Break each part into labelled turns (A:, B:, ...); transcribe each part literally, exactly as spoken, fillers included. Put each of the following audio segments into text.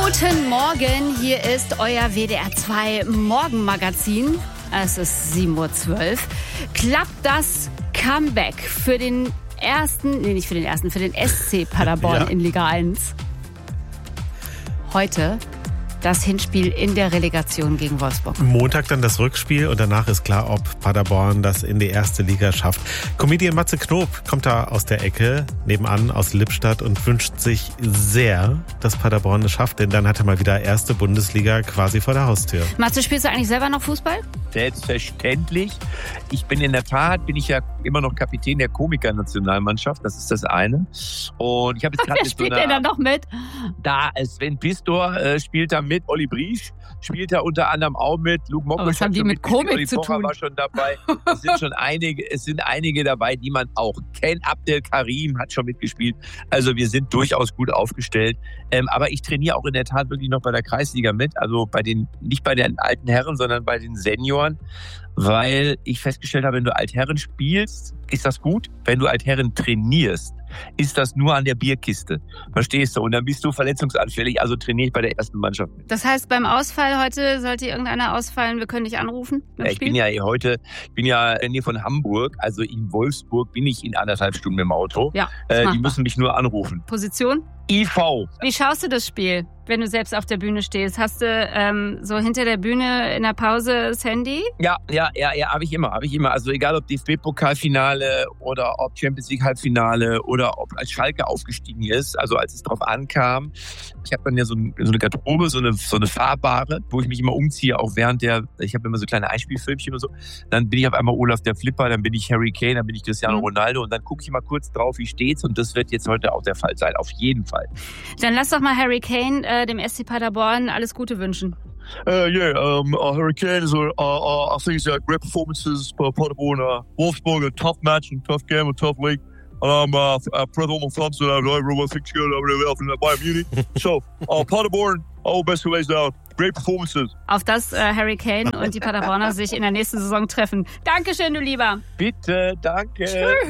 A: Guten Morgen, hier ist euer W D R zwei Morgenmagazin. Es ist sieben Uhr zwölf. Klappt das Comeback für den ersten, nee nicht für den ersten, für den S C Paderborn ja. in Liga eins? Heute das Hinspiel in der Relegation gegen Wolfsburg.
B: Montag dann das Rückspiel und danach ist klar, ob Paderborn das in die erste Liga schafft. Comedian Matze Knob kommt da aus der Ecke, nebenan aus Lippstadt und wünscht sich sehr, dass Paderborn es schafft, denn dann hat er mal wieder erste Bundesliga quasi vor der Haustür.
A: Matze, spielst du eigentlich selber noch Fußball?
C: Selbstverständlich. Ich bin in der Tat, bin ich ja immer noch Kapitän der Komiker-Nationalmannschaft, das ist das eine. Und ich habe jetzt gerade
A: Wer spielt denn da noch mit?
C: Da, Sven Pistor äh, spielt da mit, Olli Briesch spielt da unter anderem auch mit, Luke Mockridge.
A: Was haben die mit Komik
C: Olli
A: zu
C: Pocher
A: tun?
C: War schon dabei. Es sind schon einige, es sind einige dabei, die man auch kennt. Abdel Karim hat schon mitgespielt. Also wir sind durchaus gut aufgestellt. Ähm, aber ich trainiere auch in der Tat wirklich noch bei der Kreisliga mit. Also bei den, nicht bei den alten Herren, sondern bei den Senioren. Weil ich festgestellt habe, wenn du Altherren spielst, ist das gut. Wenn du Altherren trainierst, ist das nur an der Bierkiste. Verstehst du? Und dann bist du verletzungsanfällig, also trainiere ich bei der ersten Mannschaft mit.
A: Das heißt, beim Ausfall heute sollte irgendeiner ausfallen, wir können dich anrufen?
C: Ja, ich bin ja heute, ich bin ja in der Nähe von Hamburg, also in Wolfsburg bin ich in anderthalb Stunden im Auto.
A: Ja,
C: äh, die müssen mich nur anrufen.
A: Position?
C: I V.
A: Wie schaust du das Spiel, wenn du selbst auf der Bühne stehst? Hast du ähm, so hinter der Bühne in der Pause das Handy?
C: Ja, ja, ja, ja, habe ich immer, habe ich immer. Also egal ob D F B-Pokalfinale oder ob Champions League Halbfinale oder ob als Schalke aufgestiegen ist, also als es drauf ankam. Ich habe dann ja so, ein, so eine Garderobe, so eine, so eine fahrbare, wo ich mich immer umziehe, auch während der, ich habe immer so kleine Einspielfilmchen und so. Dann bin ich auf einmal Olaf der Flipper, dann bin ich Harry Kane, dann bin ich Cristiano Ronaldo und dann gucke ich mal kurz drauf, wie steht's und das wird jetzt heute auch der Fall sein, auf jeden Fall.
A: Dann lass doch mal Harry Kane, äh, dem S C Paderborn, alles Gute wünschen.
D: Uh, yeah, um, uh, Harry Kane is, uh, uh, I think he's got great performances for Paderborn. Uh, Wolfsburg, a tough match and tough game, a tough league. And I'm uh, uh, proud of my thumbs and everyone thinks good over there from Bayern Munich. So, uh, Paderborn, all best ways down. Great performances.
A: Auf das äh, Harry Kane und die Paderborner sich in der nächsten Saison treffen. Dankeschön, du Lieber.
C: Bitte, danke.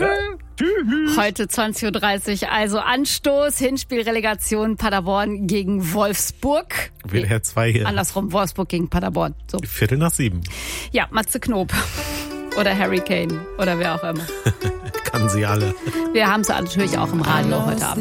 A: Tschüss. Heute zwanzig Uhr dreißig, also Anstoß, Hinspiel, Relegation, Paderborn gegen Wolfsburg.
B: W D R zwei hier.
A: Andersrum, Wolfsburg gegen Paderborn. So.
B: Viertel nach sieben.
A: Ja, Matze Knob. Oder Harry Kane. Oder wer auch immer.
B: Kann sie alle.
A: Wir haben sie natürlich auch im Radio heute Abend.